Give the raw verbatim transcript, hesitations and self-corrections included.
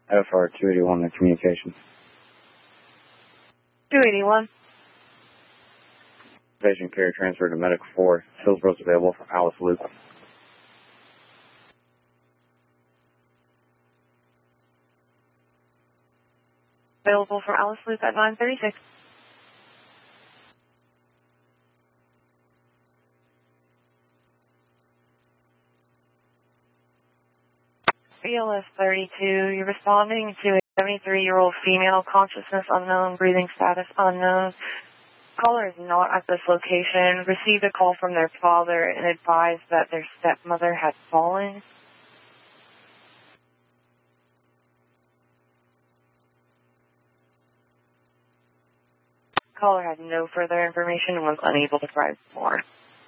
F R two eighty-one in communication. two eighty-one. Patient care transferred to Medical four. Hillsboro's available for Alice Loop. Available for Alice Loop at nine thirty-six. B L S thirty-two, you're responding to a seventy-three-year-old female, consciousness unknown, breathing status unknown. Caller is not at this location. Received a call from their father and advised that their stepmother had fallen. Caller had no further information and was unable to provide more.